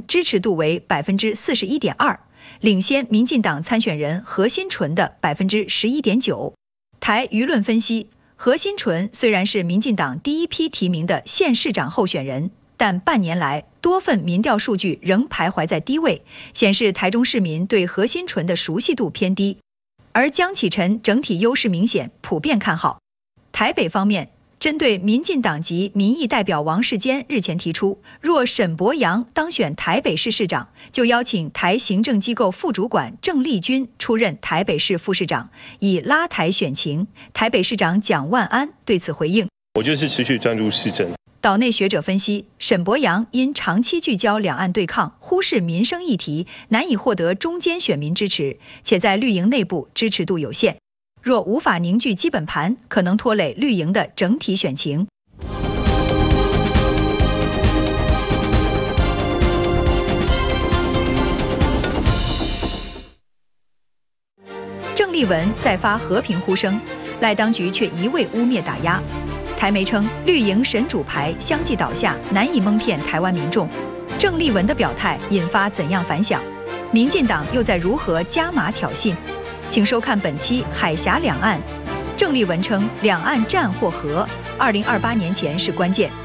支持度为41.2%，领先民进党参选人何新纯的11.9%。台舆论分析，何新纯虽然是民进党第一批提名的县市长候选人，但半年来多份民调数据仍徘徊在低位，显示台中市民对何新纯的熟悉度偏低。而江启臣整体优势明显，普遍看好。台北方面，针对民进党籍民意代表王世坚日前提出，若沈伯洋当选台北市市长，就邀请台行政机构副主管郑丽君出任台北市副市长，以拉台选情。台北市长蒋万安对此回应： 我就是持续专注市政。 岛内学者分析，沈伯洋因长期聚焦两岸对抗，忽视民生议题，难以获得中间选民支持，且在绿营内部支持度有限。若无法凝聚基本盘，可能拖累绿营的整体选情。郑丽文再发和平呼声，赖当局却一味污蔑打压。台媒称，绿营神主牌相继倒下，难以蒙骗台湾民众。郑丽文的表态引发怎样反响？民进党又在如何加码挑衅？请收看本期《海峡两岸》。郑丽文称，两岸战或和，2028年前是关键。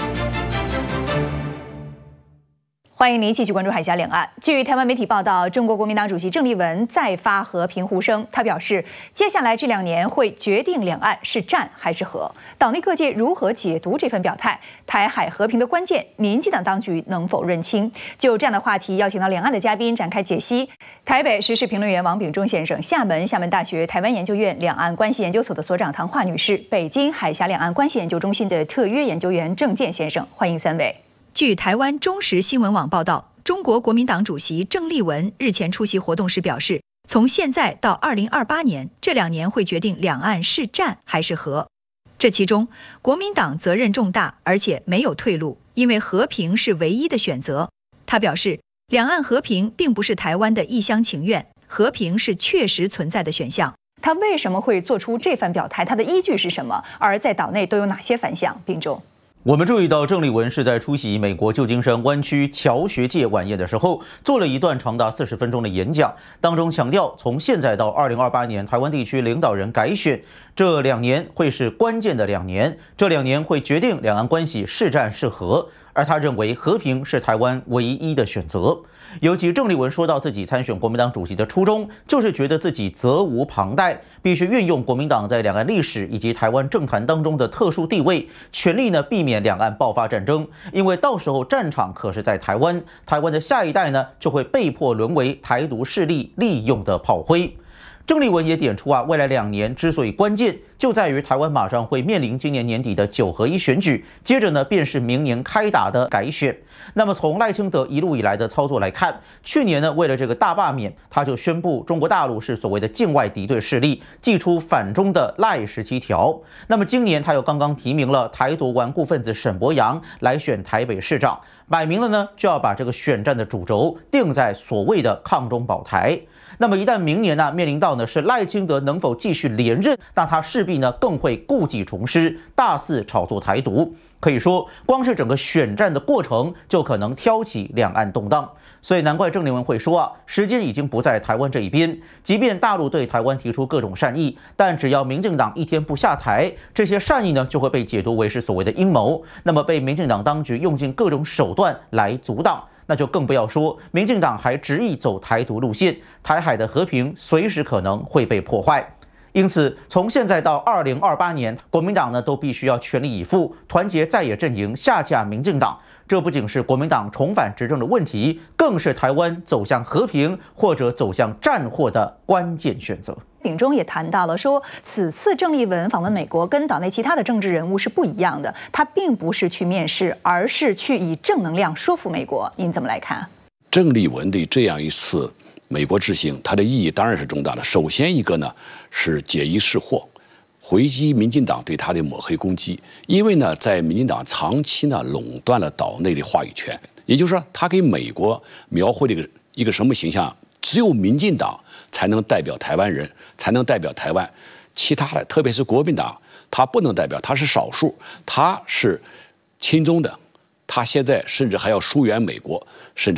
欢迎您继续关注海峡两岸。据台湾媒体报道，中国国民党主席郑丽文再发和平呼声。他表示，接下来这2年会决定两岸是战还是和。岛内各界如何解读这份表态？台海和平的关键，民进党当局能否认清？就这样的话题，邀请到两岸的嘉宾展开解析。台北时事评论员王炳忠先生，厦门大学台湾研究院两岸关系研究所的所长唐华女士，北京海峡两岸关系研究中心的特约研究员郑健先生，欢迎3位。据台湾中时新闻网报道，中国国民党主席郑丽文日前出席活动时表示，从现在到2028年，这2年会决定两岸是战还是和。这其中，国民党责任重大，而且没有退路，因为和平是唯一的选择。他表示，两岸和平并不是台湾的一厢情愿，和平是确实存在的选项。他为什么会做出这番表态？他的依据是什么？而在岛内都有哪些反响？并中。 我们注意到，郑丽文是在出席美国旧金山湾区侨学界晚宴的时候，做了一段长达40分钟的演讲，当中强调，从现在到2028年，台湾地区领导人改选，这2年会是关键的2年，这2年会决定两岸关系是战是和，而他认为和平是台湾唯一的选择。尤其郑丽文说到自己参选国民党主席的初衷，就是觉得自己责无旁贷，必须运用国民党在两岸历史以及台湾政坛当中的特殊地位，全力避免两岸爆发战争，因为到时候战场可是在台湾，台湾的下一代就会被迫沦为台独势力利用的炮灰。郑丽文也点出未来2年之所以关键，就在于台湾马上会面临今年年底的9合1选举，接着便是明年开打的改选。那么从赖清德一路以来的操作来看，去年为了这个大罢免，他就宣布中国大陆是所谓的境外敌对势力，祭出反中的赖17条。那么今年他又刚刚提名了台独顽固分子沈伯洋来选台北市长，摆明了就要把这个选战的主轴定在所谓的抗中保台。那么一旦明年面临到是赖清德能否继续连任，那他势必更会故技重施，大肆炒作台独。可以说，光是整个选战的过程就可能挑起两岸动荡。所以难怪郑丽文会说时间已经不在台湾这一边，即便大陆对台湾提出各种善意，但只要民进党一天不下台，这些善意就会被解读为是所谓的阴谋，那么被民进党当局用尽各种手段来阻挡。那就更不要说民进党还执意走台独路线，台海的和平随时可能会被破坏。因此，从现在到2028年，国民党都必须要全力以赴，团结在野阵营，下架民进党。这不仅是国民党重返执政的问题，更是台湾走向和平或者走向战祸的关键选择。 炳忠也谈到了说，此次郑丽文访问美国跟岛内其他的政治人物是不一样的，他并不是去面试，而是去以正能量说服美国。您怎么来看？ 郑丽文的这样一次美国之行，它的意义当然是重大的。首先一个是解疑释惑，回击民进党对他的抹黑攻击。因为在民进党长期垄断了岛内的话语权，也就是说，他给美国描绘了一个什么形象？只有民进党才能代表台湾人，才能代表台湾，其他的，特别是国民党，他不能代表，他是少数，他是亲中的，他现在甚至还要疏远美国，甚至